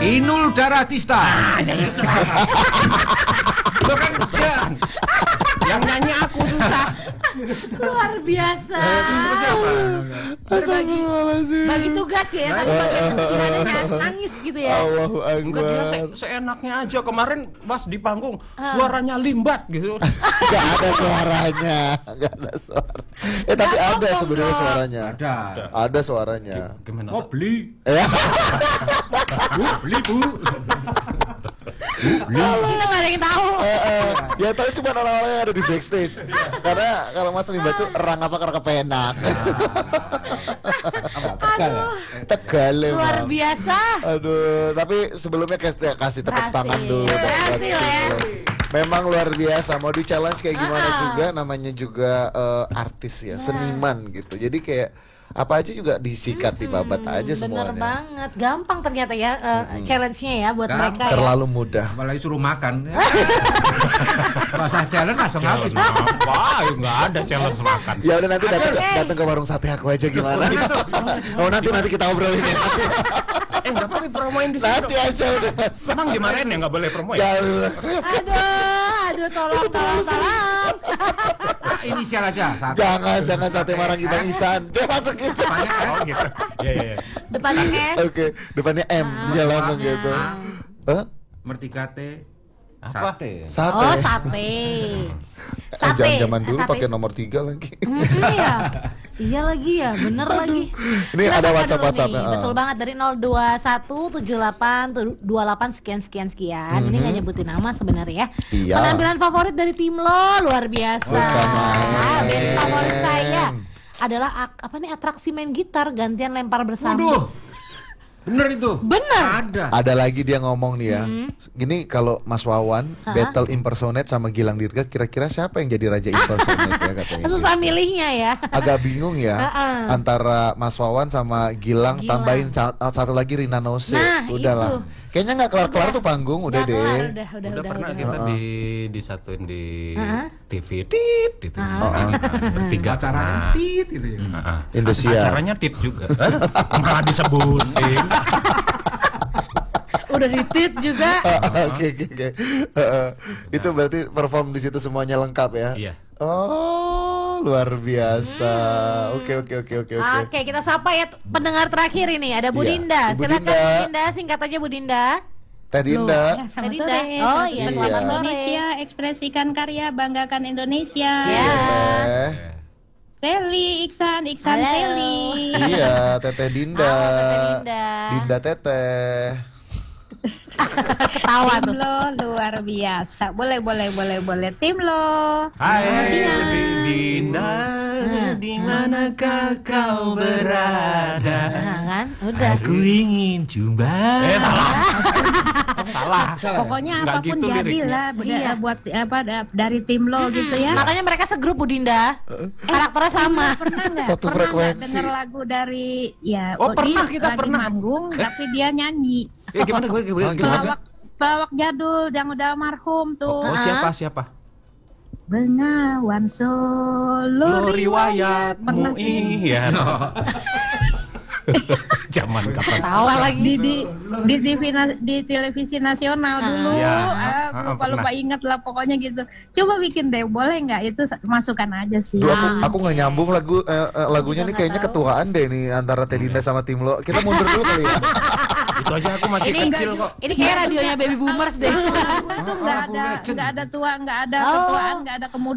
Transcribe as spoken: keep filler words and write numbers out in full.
Inul Daratista. Lo kan dia yang nyanyi aku susah. Luar biasa. Berbagi, bagi tugas ya, tapi bagian sederhananya nangis gitu ya. Allahu Enggak, dia Akbar. se- seenaknya aja. Kemarin pas di panggung suaranya limbat gitu. Gak ada suaranya, gak ada suara. Eh tapi Gak ada ngomong sebenarnya dong. suaranya. Ada. Ada suaranya. Gimana? Oh, beli. Ya. Bu, beli Bu. Kita nggak ada yang tahu. Eh, eh, ya tahu cuma orang-orang yang ada di backstage. Karena kalau Mas Limba tuh erang apa karena kepenak. Aduh, Tegal luar emang. biasa. Aduh, tapi sebelumnya kasih, kasih tepuk Berhasil. tangan dulu. buat Berhasil Brad ya. Pitt. Memang luar biasa. Mau di challenge kayak gimana Ah. juga, namanya juga eh, artis ya, seniman gitu. Jadi kayak apa aja juga disikat, dibabat aja Bener semuanya. banget, gampang ternyata ya uh, challenge-nya ya buat Gampang. mereka ya. Terlalu mudah. Apalagi suruh makan. Masa challenge langsung habis. Apa? Enggak ada challenge makan. Ya udah nanti datang Oke. datang ke warung sate aku aja gimana? Oh nanti nanti kita obrolin ya. Nanti, Eh, enggak apa-apa promoin di sini. nanti aja udah. Emang dimarahin ya enggak boleh promoin? Ya, Aduh, aduh tolong tolong tolong. Nah, inisial aja. Satu. jangan jangan sate Marangi Bang Isan. Jangan masuk gitu. Depannya S. Oh gitu. Iya iya iya. Depannya S. Oke, depannya M. Ya langsung gitu. Ang, Hah? Mertika T. Apa? Sate. Sate. Oh, sate. Eh, Sate. jangan zaman dulu Sate. pakai nomor tiga lagi. Mm, iya. Iya lagi ya, bener lagi. Ini Kita ada sapa WhatsApp- dulu WhatsApp, nih. ya. Betul banget dari nol dua satu tujuh delapan dua delapan sekian sekian sekian. Ini nggak nyebutin nama sebenarnya ya. Iya. Penampilan favorit dari tim lo luar biasa. Bukan Band main. favorit saya adalah ak- apa nih atraksi main gitar gantian lempar bersama. Waduh. Bener itu. Bener. Ada. Ada lagi dia ngomong nih ya. Gini kalau Mas Wawan Hah? battle impersonate sama Gilang Dirga, kira-kira siapa yang jadi raja impersonate ya katanya. Susah milihnya ya. Agak bingung ya Heeh. antara Mas Wawan sama Gilang, Gilang. tambahin ca- satu lagi Rina Nose. Nah, Udahlah. itu. Kayaknya nggak kelar-kelar tuh panggung udah Nggak deh. kelar, udah, udah, Udah, udah, pernah udah. kita di disatuin di Heeh. T V tit gitu. Heeh. Bertiga Acara pernah. tit gitu ya. Heeh. Indosiar. Acaranya tit juga. Malah disebutin. Udah ditit juga. Oke oke oke. Heeh. Itu berarti perform di situ semuanya lengkap ya? Iya. Oh, luar biasa. Oke oke oke oke oke. Oke, kita sapa ya pendengar terakhir ini. Ada Bu Iya, Dinda. Ibu Silakan Dinda. Bu Dinda, singkat aja Bu Dinda. Teh Dinda. Ya, selamat Tadi sore. dah. Oh iya, Iya. selamat sore. Indonesia, ekspresikan karya, banggakan Indonesia. Iya. Teh. Seli, Iksan, Iksan Halo. Seli. Iya, Teteh Dinda. Halo, Teteh Dinda. Dinda Teteh. Ketawa Tim tuh. lo luar biasa. Boleh, boleh, boleh, boleh. Tim lo. Hai Iya. Dinda, di manakah kau berada? Nah, kan? Udah. Aku ingin coba. Eh salah. salah. Pokoknya Nggak apapun gitu jadi liriknya. lah beda- Iya. buat apa da- dari tim lo gitu ya. Makanya mereka segrup Bu Dinda. Karakternya sama. Pernah nggak? Satu Pernah nggak frekuensi. denger lagu dari ya? Oh, pernah, dia kita lagi pernah. manggung, tapi dia nyanyi. Eh gimana gue gue Oh, gimana? Pelawak pelawak jadul yang udah almarhum tuh. Oh, siapa siapa? Bengawan Solo Lo riwayat pernah riwayatmu iya. Zaman kapan? Tawa lagi. di di di TV na- di televisi nasional dulu. Iya. Ah, Ah, lupa lupa pernah. ingat lah pokoknya gitu. Coba bikin deh, boleh nggak? Itu sa- masukkan aja sih. Duh, aku aku nggak nyambung lagu eh, eh, lagunya Juga nih nggak kayaknya tahu. ketuaan deh nih antara Teh Dinda sama tim lo. Kita mundur dulu kali ya. Itu aja aku masih Ini kecil kok. Ini kayak radionya Baby Boomers deh. Lagu itu nggak lagu ada legend. nggak ada tua, nggak ada Oh. ketuaan, nggak ada kemudian.